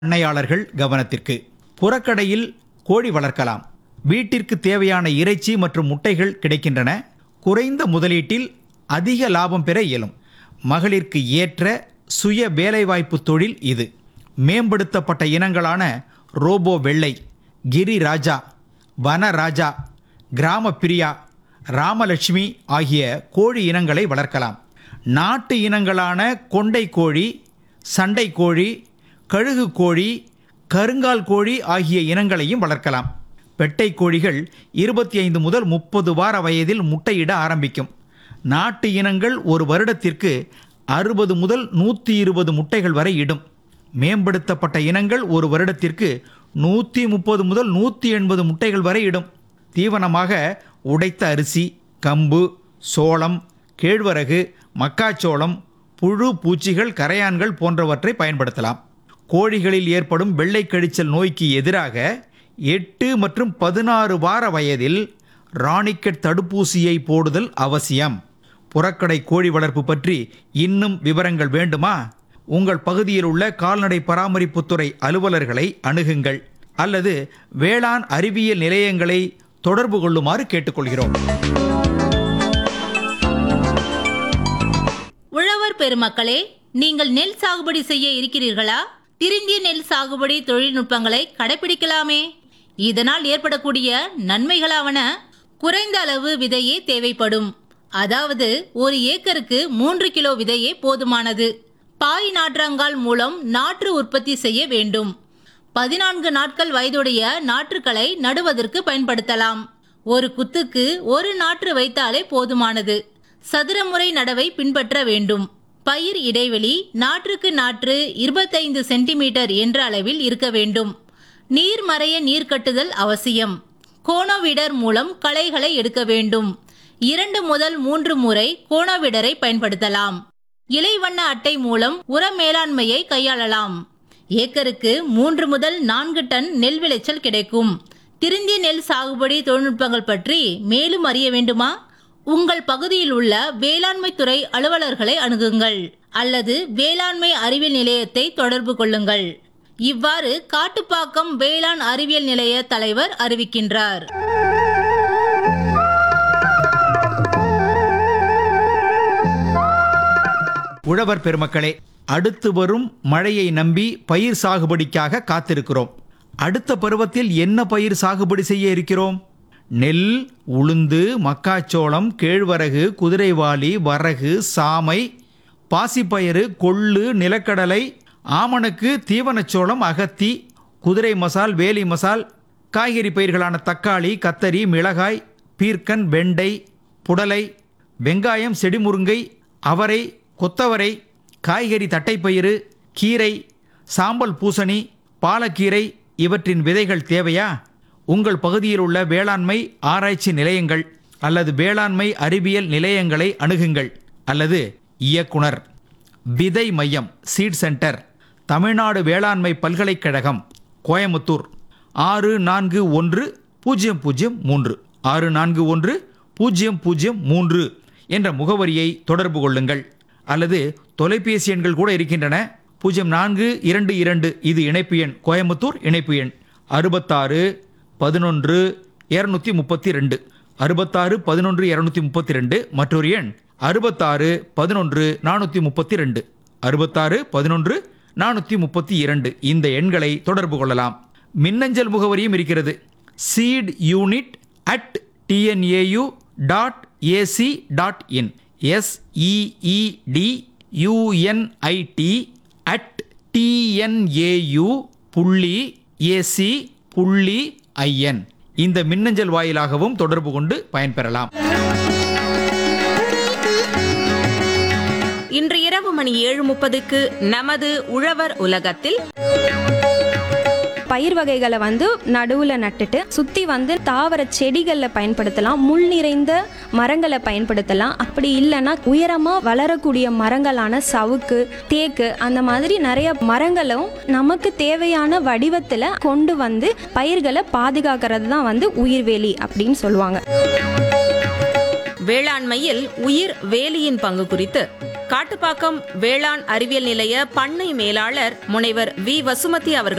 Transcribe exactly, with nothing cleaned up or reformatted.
பண்ணையாளர்கள் கவனத்திற்கு. புறக்கடையில் கோழி வளர்க்கலாம். வீட்டிற்கு தேவையான இறைச்சி மற்றும் முட்டைகள் கிடைக்கின்றன. குறைந்த முதலீட்டில் அதிக லாபம் பெற இயலும். மகளிருக்கு ஏற்ற சுய வேலைவாய்ப்பு தொழில் இது. மேம்படுத்தப்பட்ட இனங்களான ரோபோ வெள்ளை, கிரி ராஜா, வன ராஜா, கிராம பிரியா, ராமலட்சுமி ஆகிய கோழி இனங்களை வளர்க்கலாம். நாட்டு இனங்களான கொண்டை கோழி, சண்டை கோழி, கழுகு கோழி, கருங்கால் கோழி ஆகிய இனங்களையும் வளர்க்கலாம். பெட்டை கோழிகள் இருபத்தி ஐந்து முதல் முப்பது வார வயதில் முட்டையிட ஆரம்பிக்கும். நாட்டு இனங்கள் ஒரு வருடத்திற்கு அறுபது முதல் நூற்றி இருபது முட்டைகள் வரை இடும். மேம்படுத்தப்பட்ட இனங்கள் ஒரு வருடத்திற்கு நூற்றி முப்பது முதல் நூற்றி எண்பது முட்டைகள் வரை இடும். தீவனமாக உடைத்த அரிசி, கம்பு, சோளம், கேழ்வரகு, மக்காச்சோளம், புழு பூச்சிகள், கரையான்கள் போன்றவற்றை பயன்படுத்தலாம். கோழிகளில் ஏற்படும் வெள்ளை கழிச்சல் நோய்க்கு எதிராக எட்டு மற்றும் பதினாறு வார வயதில் ராணிக்கெட் தடுப்பூசியை போடுதல் அவசியம். புறக்கடை கோழி வளர்ப்பு பற்றி இன்னும் விவரங்கள் வேண்டுமா? உங்கள் பகுதியில் உள்ள கால்நடை பராமரிப்புத்துறை அலுவலர்களை அணுகுங்கள் அல்லது வேளாண் அறிவியல் நிலையங்களை தொடர்பு கொள்ளுமாறு கேட்டுக்கொள்கிறோம். உழவர் பெருமக்களே, நீங்கள் நெல் சாகுபடி செய்ய இருக்கிறீர்களா? திருந்திய நெல் சாகுபடி தொழில்நுட்பங்களை கடைபிடிக்கலாமே. இதனால் ஏற்படக்கூடிய நன்மைகளாவன: குறைந்த அளவு விதையே தேவைப்படும். அதாவது ஒரு ஏக்கருக்கு மூன்று கிலோ விதையே போதுமானது. பாய் நாற்றங்கால் மூலம் நாற்று உற்பத்தி செய்ய வேண்டும். பதினான்கு நாட்கள் வயதுடைய நாற்றுக்களை நடுவதற்கு பயன்படுத்தலாம். ஒரு குத்துக்கு ஒரு நாற்று வைத்தாலே போதுமானது. சதுரமுறை நடவை பின்பற்ற வேண்டும். பயிர் இடைவெளி நாற்றுக்கு நாற்று இருபத்தைந்து சென்டிமீட்டர் என்ற அளவில் இருக்க வேண்டும். நீர் மறைய நீர் கட்டுதல் அவசியம். கோணோவிடர் மூலம் களைகளை எடுக்க வேண்டும். இரண்டு முதல் மூன்று முறை கோணோவிடரை பயன்படுத்தலாம். இலைவண்ண அட்டை மூலம் உர மேலாண்மையை கையாளலாம். ஏக்கருக்கு மூன்று முதல் நான்கு டன் நெல் விளைச்சல் கிடைக்கும். திருந்திய நெல் சாகுபடி தொழில்நுட்பங்கள் பற்றி மேலும் அறிய வேண்டுமா? உங்கள் பகுதியில் உள்ள வேளாண்மை துறை அலுவலர்களை அணுகுங்கள் அல்லது வேளாண்மை அறிவியல் நிலையத்தை தொடர்பு கொள்ளுங்கள். இவ்வாறு காட்டுப்பாக்கம் வேளாண் அறிவியல் நிலைய தலைவர் அறிவிக்கின்றார். உழவர் பெருமக்களே, அடுத்து வரும் மழையை நம்பி பயிர் சாகுபடிக்காக காத்திருக்கிறோம். அடுத்த பருவத்தில் என்ன பயிர் சாகுபடி செய்ய இருக்கிறோம்? நெல், உளுந்து, மக்காச்சோளம், கேழ்வரகு, குதிரைவாலி, வரகு, சாமை, பாசிப்பயிறு, கொள்ளு, நிலக்கடலை, ஆமணக்கு, தீவனச்சோளம், அகத்தி, குதிரை மசால், வேலி மசால், காய்கறி பயிர்களான தக்காளி, கத்தரி, மிளகாய், பீர்க்கன், வெண்டை, புடலை, வெங்காயம், செடிமுருங்கை, அவரை, கொத்தவரை, காய்கறி தட்டைப்பயிறு, கீரை, சாம்பல் பூசணி, பாலக்கீரை இவற்றின் விதைகள் தேவையா? உங்கள் பகுதியில் உள்ள வேளாண்மை ஆராய்ச்சி நிலையங்கள் அல்லது வேளாண்மை அறிவியல் நிலையங்களை அணுகுங்கள் அல்லது இயக்குனர், விதை மையம், சீட் சென்டர், தமிழ்நாடு வேளாண்மை பல்கலைக்கழகம், கோயமுத்தூர் ஆறு நான்கு ஒன்று பூஜ்ஜியம் பூஜ்ஜியம் மூன்று ஆறு நான்கு ஒன்று பூஜ்ஜியம் பூஜ்ஜியம் மூன்று என்ற முகவரியை தொடர்பு கொள்ளுங்கள். அல்லது தொலைபேசி எண்கள் கூட இருக்கின்றன. பூஜ்ஜியம் நான்கு இரண்டு இரண்டு இது இணைப்பு எண், கோயமுத்தூர் இணைப்பு எண் அறுபத்தாறு பதினொன்று இருநூத்தி முப்பத்தி ரெண்டு அறுபத்தாறு பதினொன்று இருநூத்தி முப்பத்தி ரெண்டு மற்றொரு எண் அறுபத்தாறு பதினொன்று நானூற்றி முப்பத்தி ரெண்டு அறுபத்தாறு பதினொன்று நானூற்றி முப்பத்தி இரண்டு. இந்த எண்களை தொடர்பு கொள்ளலாம். மின்னஞ்சல் முகவரியும் இருக்கிறது. Seat unit at TNAU dot AC dot in SEED UNIT at TNAU புள்ளி ஏசி புள்ளி ஐஎன் இந்த மின்னஞ்சல் வாயிலாகவும் தொடர்பு கொண்டு பயன்பெறலாம். இன்று இரவு மணி ஏழு முப்பதுக்கு நமது உழவர் உலகத்தில் பயிர் வகைகளை வந்து நடுவில் நட்டுட்டு சுற்றி வந்து தாவர செடிகளில் பயன்படுத்தலாம். முள் நிறைந்த மரங்களை பயன்படுத்தலாம். அப்படி இல்லைன்னா உயரமாக வளரக்கூடிய மரங்களான சவுக்கு, தேக்கு அந்த மாதிரி நிறைய மரங்களும் நமக்கு தேவையான வடிவத்தில் கொண்டு வந்து பயிர்களை பாதுகாக்கிறது தான் வந்து உயிர்வேலி அப்படின்னு சொல்லுவாங்க. வேளாண்மையில் உயிர் வேலியின் பங்கு குறித்து காட்டுப்பாக்கம் வேளாண் அறிவியல் நிலைய பண்ணை மேலாளர் முனைவர் வி வசுமதி அவர்கள்